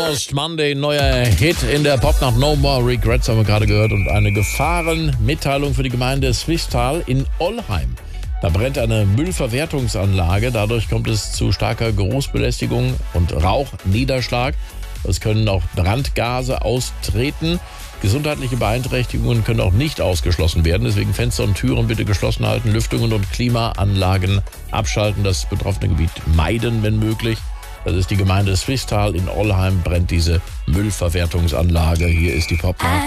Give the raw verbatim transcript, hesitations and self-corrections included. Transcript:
Almost Monday, neuer Hit in der Popnacht. No More Regrets haben wir gerade gehört. Und eine Gefahrenmitteilung für die Gemeinde Swisttal in Ollheim. Da brennt eine Müllverwertungsanlage. Dadurch kommt es zu starker Geruchsbelästigung und Rauchniederschlag. Es können auch Brandgase austreten. Gesundheitliche Beeinträchtigungen können auch nicht ausgeschlossen werden. Deswegen Fenster und Türen bitte geschlossen halten, Lüftungen und Klimaanlagen abschalten, das betroffene Gebiet meiden, wenn möglich. Das ist die Gemeinde Swisttal in Ollheim, brennt diese Müllverwertungsanlage. Hier ist die Popnacht.